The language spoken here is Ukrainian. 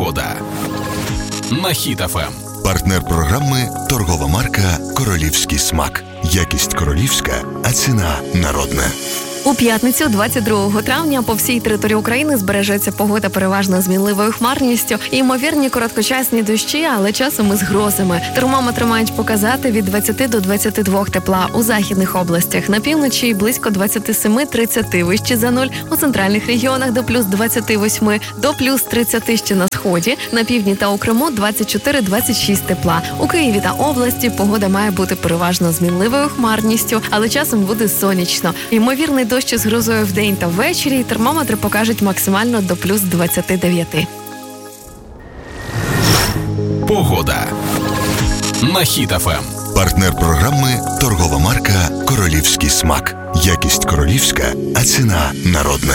Погода на Хіт ФМ. Партнер програми – торгова марка «Королівський смак». Якість королівська, а ціна народна. У п'ятницю, 22 травня, по всій території України збережеться погода переважно з мінливою хмарністю. Ймовірні короткочасні дощі, але часом із грозами. Термометри мають показати від 20 до 22 тепла у західних областях. На півночі близько 27-30 вище за нуль. У центральних регіонах до плюс 28, до плюс 30 ще на сході. На півдні та у Криму 24-26 тепла. У Києві та області погода має бути переважно з мінливою хмарністю, але часом буде сонячно. Ймовірний дощ з грозою вдень та ввечері, термометри покажуть максимально до плюс 29. Погода на Хіт ФМ. Партнер програми – торгова марка «Королівський смак». Якість королівська, а ціна народна.